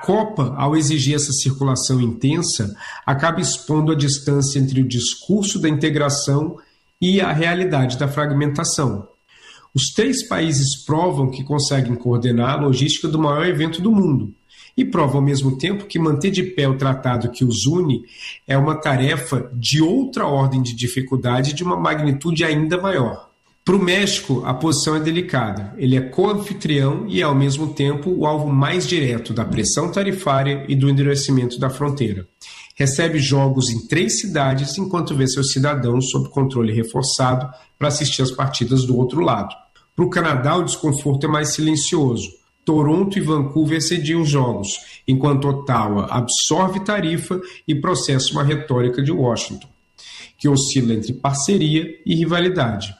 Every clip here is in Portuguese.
Copa, ao exigir essa circulação intensa, acaba expondo a distância entre o discurso da integração e a realidade da fragmentação. Os 3 países provam que conseguem coordenar a logística do maior evento do mundo e provam ao mesmo tempo que manter de pé o tratado que os une é uma tarefa de outra ordem de dificuldade de uma magnitude ainda maior. Para o México, a posição é delicada. Ele é co-anfitrião e é, ao mesmo tempo, o alvo mais direto da pressão tarifária e do endurecimento da fronteira. Recebe jogos em 3 cidades, enquanto vê seus cidadãos sob controle reforçado para assistir às partidas do outro lado. Para o Canadá, o desconforto é mais silencioso. Toronto e Vancouver cediam jogos, enquanto Ottawa absorve tarifa e processa uma retórica de Washington, que oscila entre parceria e rivalidade.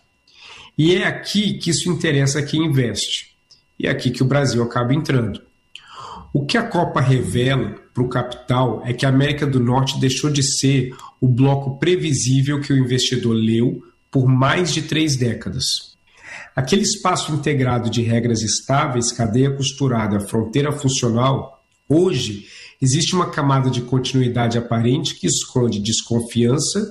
E é aqui que isso interessa a quem investe. E é aqui que o Brasil acaba entrando. O que a Copa revela para o capital é que a América do Norte deixou de ser o bloco previsível que o investidor leu por mais de 3 décadas. Aquele espaço integrado de regras estáveis, cadeia costurada, fronteira funcional, hoje existe uma camada de continuidade aparente que esconde desconfiança,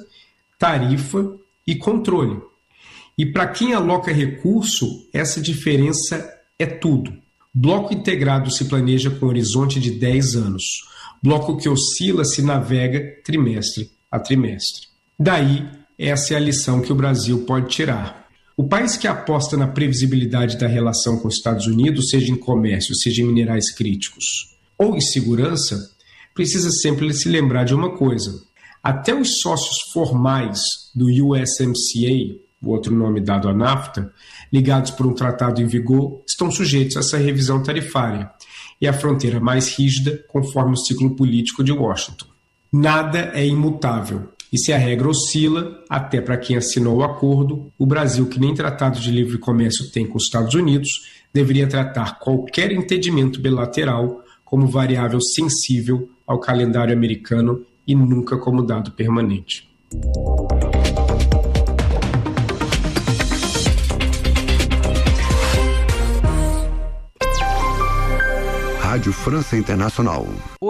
tarifa e controle. E para quem aloca recurso, essa diferença é tudo. Bloco integrado se planeja com um horizonte de 10 anos. Bloco que oscila se navega trimestre a trimestre. Daí, essa é a lição que o Brasil pode tirar. O país que aposta na previsibilidade da relação com os Estados Unidos, seja em comércio, seja em minerais críticos ou em segurança, precisa sempre se lembrar de uma coisa. Até os sócios formais do USMCA, o outro nome dado à NAFTA, ligados por um tratado em vigor, estão sujeitos a essa revisão tarifária e a fronteira mais rígida conforme o ciclo político de Washington. Nada é imutável, e se a regra oscila, até para quem assinou o acordo, o Brasil, que nem tratado de livre comércio tem com os Estados Unidos, deveria tratar qualquer entendimento bilateral como variável sensível ao calendário americano e nunca como dado permanente. Rádio França Internacional.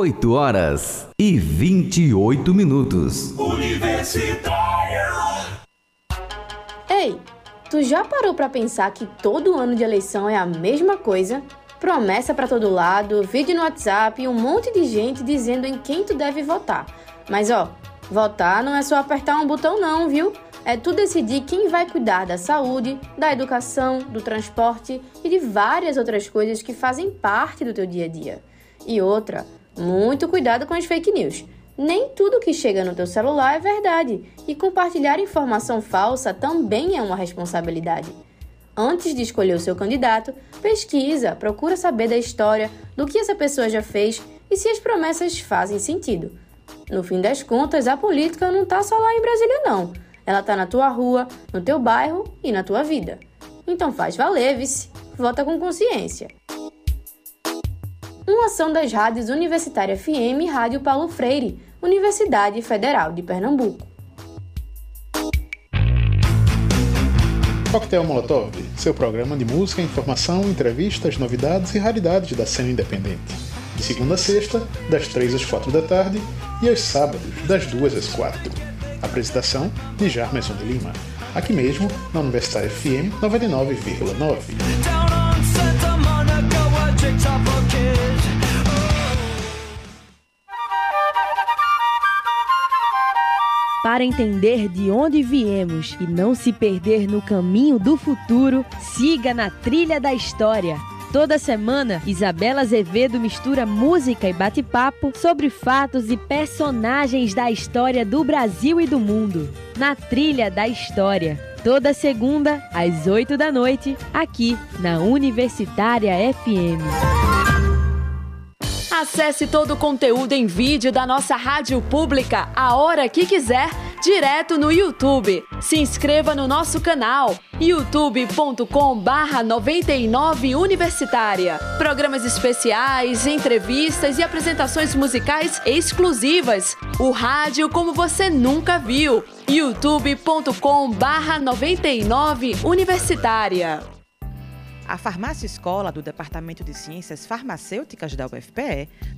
8h28. Universitária. Ei, tu já parou pra pensar que todo ano de eleição é a mesma coisa? Promessa pra todo lado, vídeo no WhatsApp e um monte de gente dizendo em quem tu deve votar. Mas votar não é só apertar um botão não, viu? É tu decidir quem vai cuidar da saúde, da educação, do transporte e de várias outras coisas que fazem parte do teu dia a dia. E outra, muito cuidado com as fake news. Nem tudo que chega no teu celular é verdade, e compartilhar informação falsa também é uma responsabilidade. Antes de escolher o seu candidato, pesquisa, procura saber da história, do que essa pessoa já fez e se as promessas fazem sentido. No fim das contas, a política não tá só lá em Brasília não. Ela tá na tua rua, no teu bairro e na tua vida. Então faz valer, vice. Vota com consciência. Uma ação das rádios Universitária FM e Rádio Paulo Freire, Universidade Federal de Pernambuco. Coquetel Molotov, seu programa de música, informação, entrevistas, novidades e raridades da cena independente. De segunda a sexta, das 3 às 4 da tarde e aos sábados, das 2 às 4. Apresentação de Jarmerson de Lima, aqui mesmo na Universitária FM 99,9. Para entender de onde viemos e não se perder no caminho do futuro, siga na Trilha da História. Toda semana, Isabela Azevedo mistura música e bate-papo sobre fatos e personagens da história do Brasil e do mundo. Na Trilha da História. Toda segunda, às 8 da noite, aqui na Universitária FM. Acesse todo o conteúdo em vídeo da nossa rádio pública a hora que quiser, direto no YouTube. Se inscreva no nosso canal youtube.com/99universitária. Programas especiais, entrevistas e apresentações musicais exclusivas. O rádio como você nunca viu. youtube.com/99universitária. A Farmácia Escola do Departamento de Ciências Farmacêuticas da UFPE